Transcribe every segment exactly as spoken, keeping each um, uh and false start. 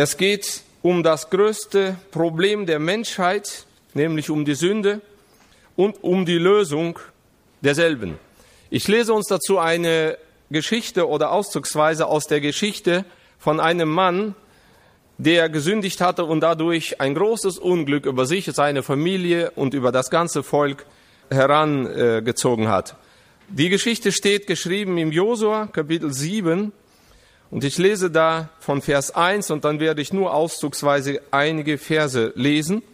Es geht um das größte Problem der Menschheit, nämlich um die Sünde und um die Lösung derselben. Ich lese uns dazu eine Geschichte oder auszugsweise aus der Geschichte von einem Mann, der gesündigt hatte und dadurch ein großes Unglück über sich, seine Familie und über das ganze Volk herangezogen hat. Die Geschichte steht geschrieben im Josua, Kapitel sieben, und ich lese da von Vers eins und dann werde ich nur auszugsweise einige Verse lesen.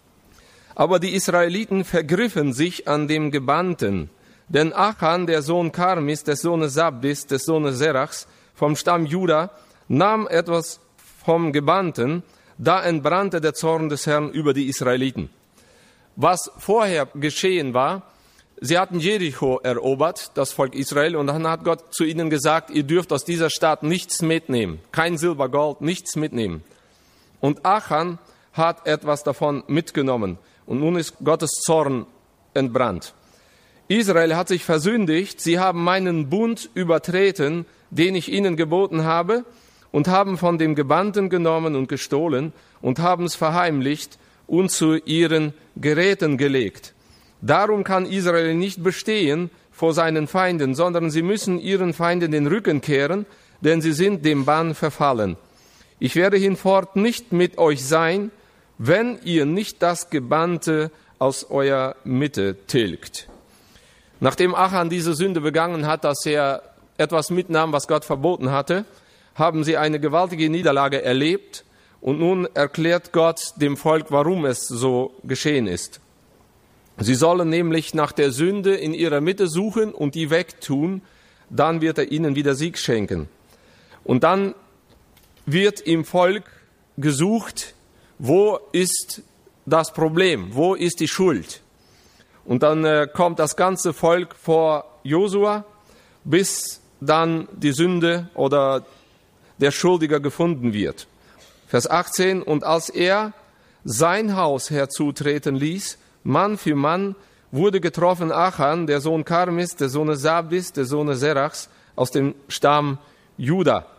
Aber die Israeliten vergriffen sich an dem Gebannten, denn Achan, der Sohn Karmis, des Sohnes Sabdis, des Sohnes Serachs, vom Stamm Juda, nahm etwas vom Gebannten, da entbrannte der Zorn des Herrn über die Israeliten. Was vorher geschehen war, sie hatten Jericho erobert, das Volk Israel, und dann hat Gott zu ihnen gesagt, ihr dürft aus dieser Stadt nichts mitnehmen, kein Silber, Gold, nichts mitnehmen. Und Achan hat etwas davon mitgenommen und nun ist Gottes Zorn entbrannt. Israel hat sich versündigt, sie haben meinen Bund übertreten, den ich ihnen geboten habe, und haben von dem Gebannten genommen und gestohlen und haben es verheimlicht und zu ihren Geräten gelegt. Darum kann Israel nicht bestehen vor seinen Feinden, sondern sie müssen ihren Feinden den Rücken kehren, denn sie sind dem Bann verfallen. Ich werde hinfort nicht mit euch sein, wenn ihr nicht das Gebannte aus eurer Mitte tilgt. Nachdem Achan diese Sünde begangen hat, dass er etwas mitnahm, was Gott verboten hatte, haben sie eine gewaltige Niederlage erlebt und nun erklärt Gott dem Volk, warum es so geschehen ist. Sie sollen nämlich nach der Sünde in ihrer Mitte suchen und die wegtun, dann wird er ihnen wieder Sieg schenken. Und dann wird im Volk gesucht, wo ist das Problem, wo ist die Schuld? Und dann äh, kommt das ganze Volk vor Josua, bis dann die Sünde oder der Schuldiger gefunden wird. Vers achtzehn, und als er sein Haus herzutreten ließ, Mann für Mann, wurde getroffen Achan, der Sohn Karmis, der Sohn Sabdis, der Sohn Serachs, aus dem Stamm Juda.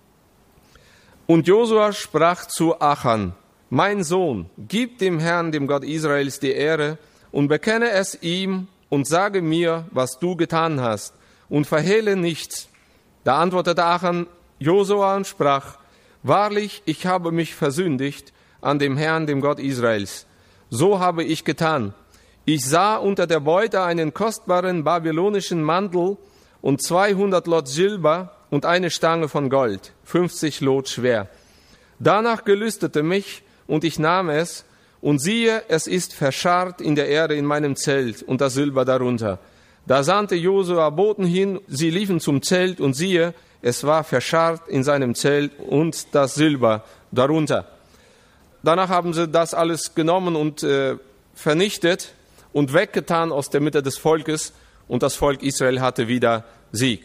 Und Josua sprach zu Achan, mein Sohn, gib dem Herrn, dem Gott Israels, die Ehre und bekenne es ihm und sage mir, was du getan hast und verhehle nichts. Da antwortete Achan Josua und sprach, wahrlich, ich habe mich versündigt an dem Herrn, dem Gott Israels. So habe ich getan. Ich sah unter der Beute einen kostbaren babylonischen Mantel und zweihundert Lot Silber und eine Stange von Gold, fünfzig Lot schwer. Danach gelüstete mich und ich nahm es und siehe, es ist verscharrt in der Erde in meinem Zelt und das Silber darunter. Da sandte Josua Boten hin, sie liefen zum Zelt und siehe, es war verscharrt in seinem Zelt und das Silber darunter. Danach haben sie das alles genommen und äh, vernichtet und weggetan aus der Mitte des Volkes und das Volk Israel hatte wieder Sieg.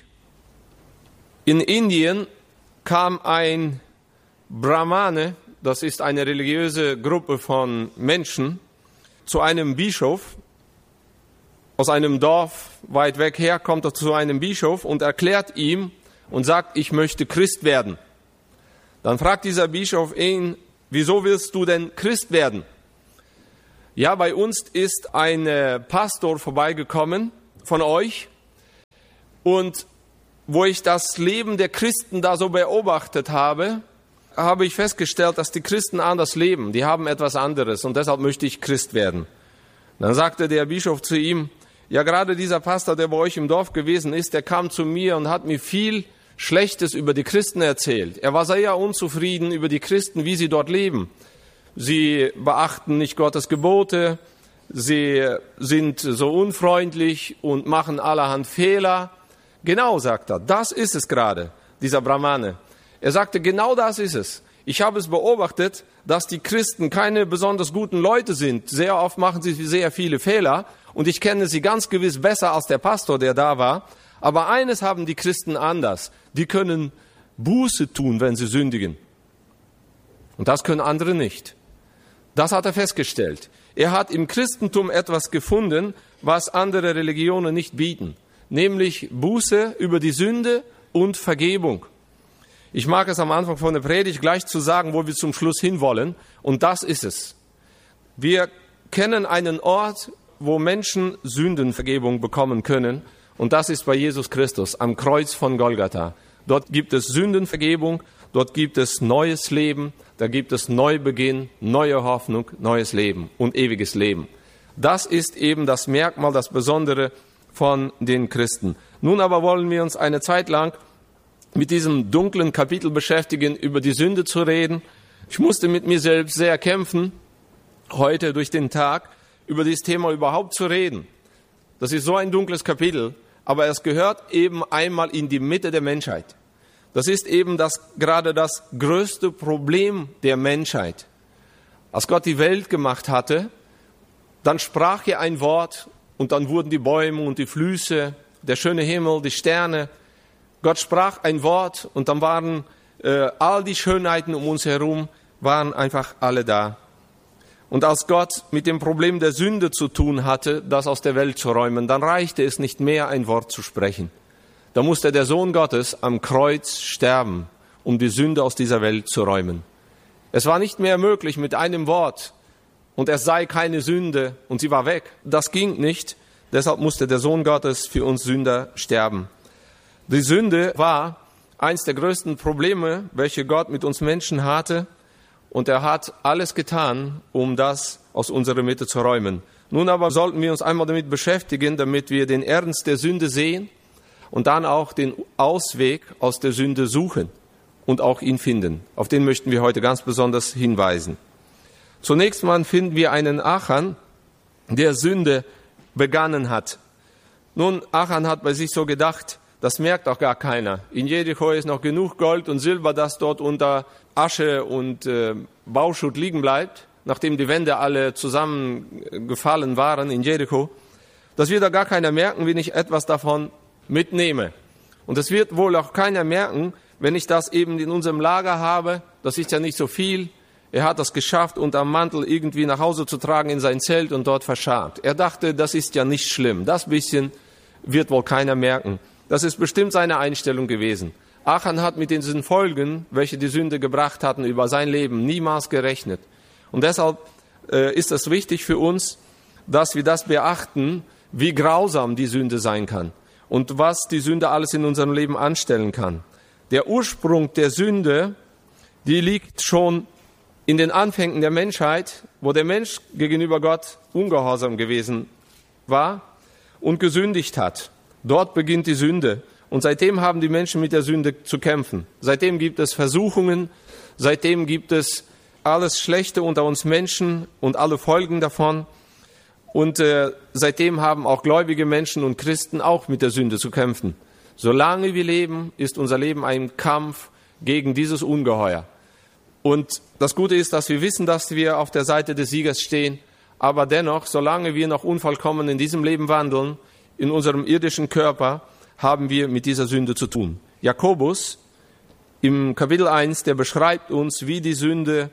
In Indien kam ein Brahmane, das ist eine religiöse Gruppe von Menschen, zu einem Bischof. Aus einem Dorf weit weg her kommt er zu einem Bischof und erklärt ihm und sagt, ich möchte Christ werden. Dann fragt dieser Bischof ihn, wieso willst du denn Christ werden? Ja, bei uns ist ein Pastor vorbeigekommen von euch und wo ich das Leben der Christen da so beobachtet habe, habe ich festgestellt, dass die Christen anders leben. Die haben etwas anderes und deshalb möchte ich Christ werden. Dann sagte der Bischof zu ihm, ja, gerade dieser Pastor, der bei euch im Dorf gewesen ist, der kam zu mir und hat mir viel Schlechtes über die Christen erzählt. Er war sehr unzufrieden über die Christen, wie sie dort leben. Sie beachten nicht Gottes Gebote, sie sind so unfreundlich und machen allerhand Fehler. Genau, sagt er, das ist es gerade, dieser Brahmane. Er sagte, genau das ist es. Ich habe es beobachtet, dass die Christen keine besonders guten Leute sind. Sehr oft machen sie sehr viele Fehler und ich kenne sie ganz gewiss besser als der Pastor, der da war. Aber eines haben die Christen anders. Die können Buße tun, wenn sie sündigen. Und das können andere nicht. Das hat er festgestellt. Er hat im Christentum etwas gefunden, was andere Religionen nicht bieten. Nämlich Buße über die Sünde und Vergebung. Ich mag es am Anfang von der Predigt gleich zu sagen, wo wir zum Schluss hinwollen. Und das ist es. Wir kennen einen Ort, wo Menschen Sündenvergebung bekommen können. Und das ist bei Jesus Christus am Kreuz von Golgatha. Dort gibt es Sündenvergebung, dort gibt es neues Leben, da gibt es Neubeginn, neue Hoffnung, neues Leben und ewiges Leben. Das ist eben das Merkmal, das Besondere von den Christen. Nun aber wollen wir uns eine Zeit lang mit diesem dunklen Kapitel beschäftigen, über die Sünde zu reden. Ich musste mit mir selbst sehr kämpfen, heute durch den Tag, über dieses Thema überhaupt zu reden. Das ist so ein dunkles Kapitel, aber es gehört eben einmal in die Mitte der Menschheit. Das ist eben das, gerade das größte Problem der Menschheit. Als Gott die Welt gemacht hatte, dann sprach er ein Wort und dann wurden die Bäume und die Flüsse, der schöne Himmel, die Sterne. Gott sprach ein Wort und dann waren äh, all die Schönheiten um uns herum, waren einfach alle da. Und als Gott mit dem Problem der Sünde zu tun hatte, das aus der Welt zu räumen, dann reichte es nicht mehr, ein Wort zu sprechen. Da musste der Sohn Gottes am Kreuz sterben, um die Sünde aus dieser Welt zu räumen. Es war nicht mehr möglich mit einem Wort und es sei keine Sünde und sie war weg. Das ging nicht, deshalb musste der Sohn Gottes für uns Sünder sterben. Die Sünde war eines der größten Probleme, welche Gott mit uns Menschen hatte. Und er hat alles getan, um das aus unserer Mitte zu räumen. Nun aber sollten wir uns einmal damit beschäftigen, damit wir den Ernst der Sünde sehen und dann auch den Ausweg aus der Sünde suchen und auch ihn finden. Auf den möchten wir heute ganz besonders hinweisen. Zunächst mal finden wir einen Achan, der Sünde begangen hat. Nun, Achan hat bei sich so gedacht, das merkt auch gar keiner. In Jericho ist noch genug Gold und Silber, das dort unter Asche und äh, Bauschutt liegen bleibt, nachdem die Wände alle zusammengefallen waren in Jericho. Das wird da gar keiner merken, wenn ich etwas davon mitnehme. Und es wird wohl auch keiner merken, wenn ich das eben in unserem Lager habe. Das ist ja nicht so viel. Er hat das geschafft, unterm Mantel irgendwie nach Hause zu tragen in sein Zelt und dort verscharrt. Er dachte, das ist ja nicht schlimm. Das bisschen wird wohl keiner merken. Das ist bestimmt seine Einstellung gewesen. Achan hat mit diesen Folgen, welche die Sünde gebracht hatten, über sein Leben niemals gerechnet. Und deshalb äh, ist es wichtig für uns, dass wir das beachten, wie grausam die Sünde sein kann und was die Sünde alles in unserem Leben anstellen kann. Der Ursprung der Sünde, die liegt schon in den Anfängen der Menschheit, wo der Mensch gegenüber Gott ungehorsam gewesen war und gesündigt hat. Dort beginnt die Sünde. Und seitdem haben die Menschen mit der Sünde zu kämpfen. Seitdem gibt es Versuchungen, seitdem gibt es alles Schlechte unter uns Menschen und alle Folgen davon. Und äh, seitdem haben auch gläubige Menschen und Christen auch mit der Sünde zu kämpfen. Solange wir leben, ist unser Leben ein Kampf gegen dieses Ungeheuer. Und das Gute ist, dass wir wissen, dass wir auf der Seite des Siegers stehen. Aber dennoch, solange wir noch unvollkommen in diesem Leben wandeln, in unserem irdischen Körper, haben wir mit dieser Sünde zu tun. Jakobus im Kapitel eins, der beschreibt uns, wie die Sünde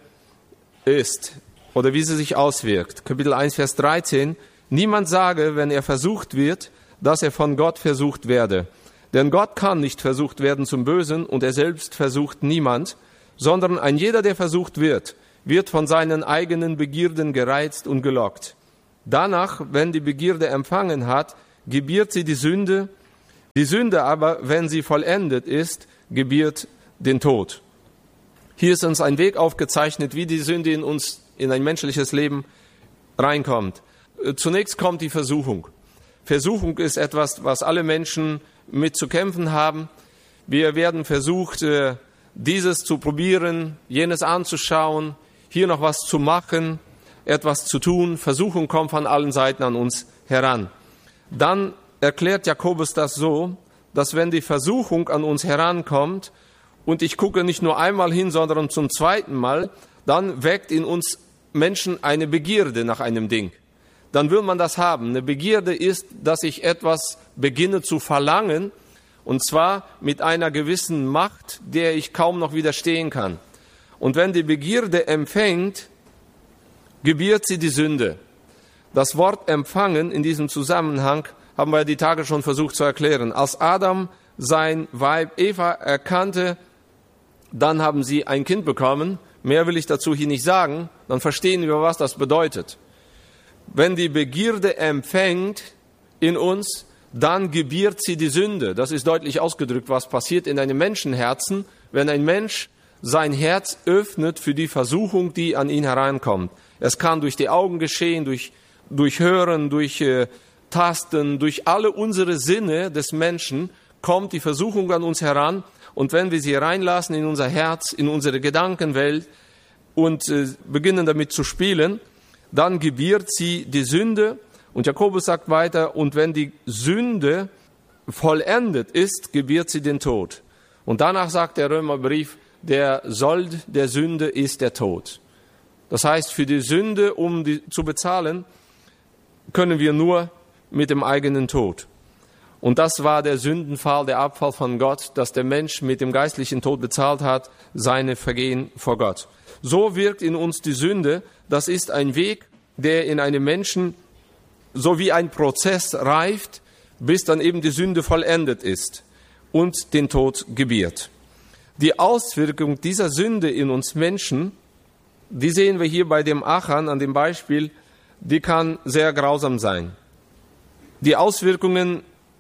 ist oder wie sie sich auswirkt. Kapitel eins, Vers dreizehn. Niemand sage, wenn er versucht wird, dass er von Gott versucht werde. Denn Gott kann nicht versucht werden zum Bösen und er selbst versucht niemand, sondern ein jeder, der versucht wird, wird von seinen eigenen Begierden gereizt und gelockt. Danach, wenn die Begierde empfangen hat, gebiert sie die Sünde. Die Sünde aber, wenn sie vollendet ist, gebiert den Tod. Hier ist uns ein Weg aufgezeichnet, wie die Sünde in uns, in ein menschliches Leben reinkommt. Zunächst kommt die Versuchung. Versuchung ist etwas, was alle Menschen mit zu kämpfen haben. Wir werden versucht, dieses zu probieren, jenes anzuschauen, hier noch was zu machen, etwas zu tun. Versuchung kommt von allen Seiten an uns heran. Dann erklärt Jakobus das so, dass wenn die Versuchung an uns herankommt und ich gucke nicht nur einmal hin, sondern zum zweiten Mal, dann weckt in uns Menschen eine Begierde nach einem Ding. Dann will man das haben. Eine Begierde ist, dass ich etwas beginne zu verlangen, und zwar mit einer gewissen Macht, der ich kaum noch widerstehen kann. Und wenn die Begierde empfängt, gebiert sie die Sünde. Das Wort empfangen in diesem Zusammenhang haben wir die Tage schon versucht zu erklären. Als Adam sein Weib Eva erkannte, dann haben sie ein Kind bekommen. Mehr will ich dazu hier nicht sagen. Dann verstehen wir, was das bedeutet. Wenn die Begierde empfängt in uns, dann gebiert sie die Sünde. Das ist deutlich ausgedrückt, was passiert in einem Menschenherzen, wenn ein Mensch sein Herz öffnet für die Versuchung, die an ihn herankommt. Es kann durch die Augen geschehen, durch, durch Hören, durch äh, Tasten, durch alle unsere Sinne des Menschen kommt die Versuchung an uns heran. Und wenn wir sie reinlassen in unser Herz, in unsere Gedankenwelt und äh, beginnen damit zu spielen, dann gebiert sie die Sünde. Und Jakobus sagt weiter, und wenn die Sünde vollendet ist, gebiert sie den Tod. Und danach sagt der Römerbrief, der Sold der Sünde ist der Tod. Das heißt, für die Sünde, um die zu bezahlen, können wir nur mit dem eigenen Tod. Und das war der Sündenfall, der Abfall von Gott, dass der Mensch mit dem geistlichen Tod bezahlt hat, seine Vergehen vor Gott. So wirkt in uns die Sünde. Das ist ein Weg, der in einem Menschen so wie ein Prozess reift, bis dann eben die Sünde vollendet ist und den Tod gebiert. Die Auswirkung dieser Sünde in uns Menschen, die sehen wir hier bei dem Achan an dem Beispiel, die kann sehr grausam sein. Die Auswirkungen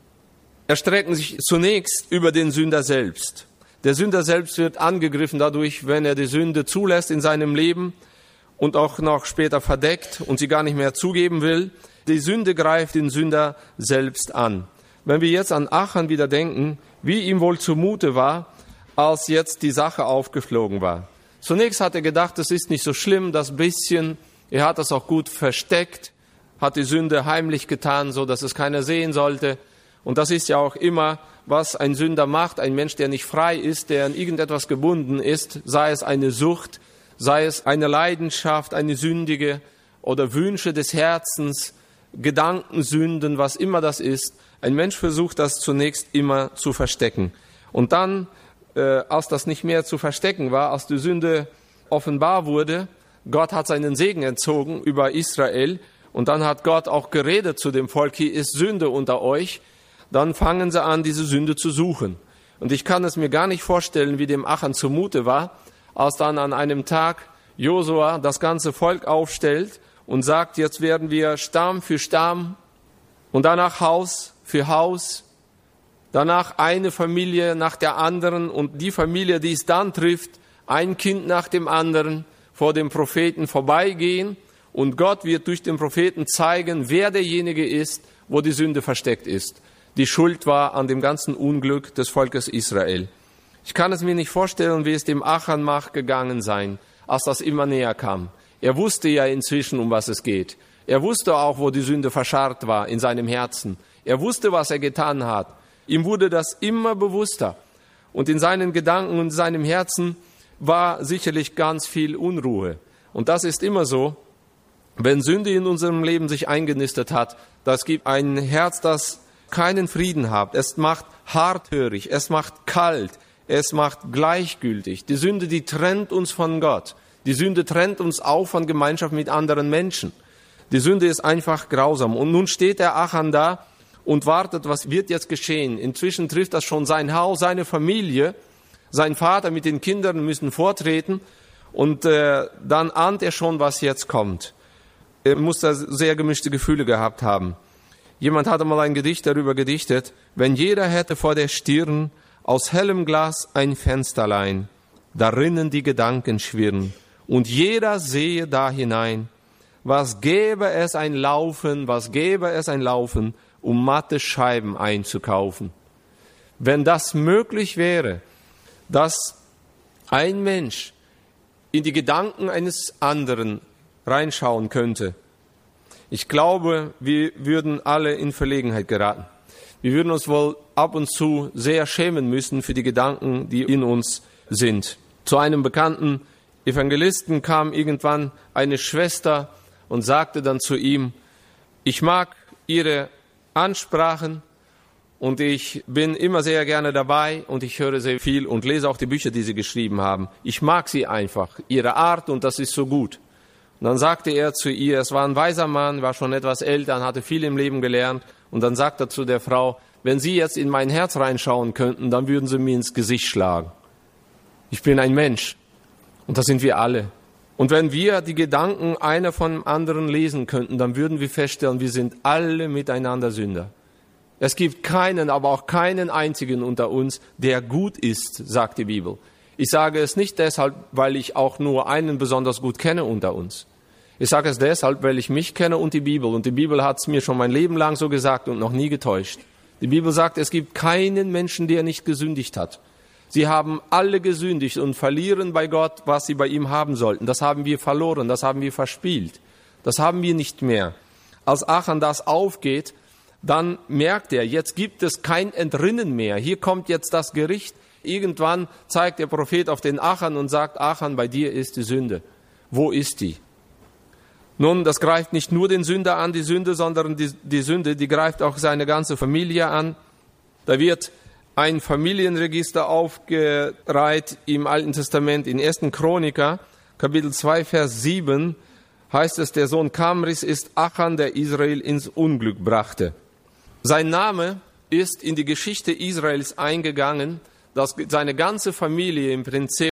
erstrecken sich zunächst über den Sünder selbst. Der Sünder selbst wird angegriffen dadurch, wenn er die Sünde zulässt in seinem Leben und auch noch später verdeckt und sie gar nicht mehr zugeben will. Die Sünde greift den Sünder selbst an. Wenn wir jetzt an Achan wieder denken, wie ihm wohl zumute war, als jetzt die Sache aufgeflogen war. Zunächst hat er gedacht, es ist nicht so schlimm, das bisschen, er hat das auch gut versteckt, hat die Sünde heimlich getan, so dass es keiner sehen sollte. Und das ist ja auch immer, was ein Sünder macht, ein Mensch, der nicht frei ist, der an irgendetwas gebunden ist, sei es eine Sucht, sei es eine Leidenschaft, eine sündige oder Wünsche des Herzens, Gedankensünden, was immer das ist. Ein Mensch versucht das zunächst immer zu verstecken. Und dann, äh, als das nicht mehr zu verstecken war, als die Sünde offenbar wurde, Gott hat seinen Segen entzogen über Israel und dann hat Gott auch geredet zu dem Volk, hier ist Sünde unter euch, dann fangen sie an, diese Sünde zu suchen. Und ich kann es mir gar nicht vorstellen, wie dem Achan zumute war, als dann an einem Tag Josua das ganze Volk aufstellt und sagt, jetzt werden wir Stamm für Stamm und danach Haus für Haus, danach eine Familie nach der anderen und die Familie, die es dann trifft, ein Kind nach dem anderen vor dem Propheten vorbeigehen und Gott wird durch den Propheten zeigen, wer derjenige ist, wo die Sünde versteckt ist. Die Schuld war an dem ganzen Unglück des Volkes Israel. Ich kann es mir nicht vorstellen, wie es dem Achan Mach gegangen sein, als das immer näher kam. Er wusste ja inzwischen, um was es geht. Er wusste auch, wo die Sünde verscharrt war in seinem Herzen. Er wusste, was er getan hat. Ihm wurde das immer bewusster. Und in seinen Gedanken und seinem Herzen war sicherlich ganz viel Unruhe. Und das ist immer so, wenn Sünde in unserem Leben sich eingenistet hat, das gibt ein Herz, das keinen Frieden hat. Es macht harthörig, es macht kalt, es macht gleichgültig. Die Sünde, die trennt uns von Gott. Die Sünde trennt uns auch von Gemeinschaft mit anderen Menschen. Die Sünde ist einfach grausam. Und nun steht der Achan da und wartet, was wird jetzt geschehen. Inzwischen trifft das schon sein Haus, seine Familie. Sein Vater mit den Kindern müssen vortreten. Und äh, dann ahnt er schon, was jetzt kommt. Er muss da sehr gemischte Gefühle gehabt haben. Jemand hatte mal ein Gedicht darüber gedichtet. Wenn jeder hätte vor der Stirn aus hellem Glas ein Fensterlein, darinnen die Gedanken schwirren. Und jeder sehe da hinein, was gäbe es ein Laufen, was gäbe es ein Laufen, um matte Scheiben einzukaufen. Wenn das möglich wäre, dass ein Mensch in die Gedanken eines anderen reinschauen könnte, ich glaube, wir würden alle in Verlegenheit geraten. Wir würden uns wohl ab und zu sehr schämen müssen für die Gedanken, die in uns sind. Zu einem bekannten Evangelisten kam irgendwann eine Schwester und sagte dann zu ihm, ich mag Ihre Ansprachen und ich bin immer sehr gerne dabei und ich höre sehr viel und lese auch die Bücher, die Sie geschrieben haben. Ich mag Sie einfach, Ihre Art und das ist so gut. Und dann sagte er zu ihr, es war ein weiser Mann, war schon etwas älter, hatte viel im Leben gelernt und dann sagte er zu der Frau, wenn Sie jetzt in mein Herz reinschauen könnten, dann würden Sie mir ins Gesicht schlagen. Ich bin ein Mensch. Und das sind wir alle. Und wenn wir die Gedanken einer von dem anderen lesen könnten, dann würden wir feststellen, wir sind alle miteinander Sünder. Es gibt keinen, aber auch keinen einzigen unter uns, der gut ist, sagt die Bibel. Ich sage es nicht deshalb, weil ich auch nur einen besonders gut kenne unter uns. Ich sage es deshalb, weil ich mich kenne und die Bibel. Und die Bibel hat es mir schon mein Leben lang so gesagt und noch nie getäuscht. Die Bibel sagt, es gibt keinen Menschen, der nicht gesündigt hat. Sie haben alle gesündigt und verlieren bei Gott, was sie bei ihm haben sollten. Das haben wir verloren, das haben wir verspielt. Das haben wir nicht mehr. Als Achan das aufgeht, dann merkt er, jetzt gibt es kein Entrinnen mehr. Hier kommt jetzt das Gericht. Irgendwann zeigt der Prophet auf den Achan und sagt, Achan, bei dir ist die Sünde. Wo ist die? Nun, das greift nicht nur den Sünder an, die Sünde, sondern die, die Sünde, die greift auch seine ganze Familie an. Da wird ein Familienregister aufgereiht im Alten Testament. In ersten Chroniker, Kapitel zwei, Vers sieben, heißt es, der Sohn Kamris ist Achan, der Israel ins Unglück brachte. Sein Name ist in die Geschichte Israels eingegangen, dass seine ganze Familie im Prinzip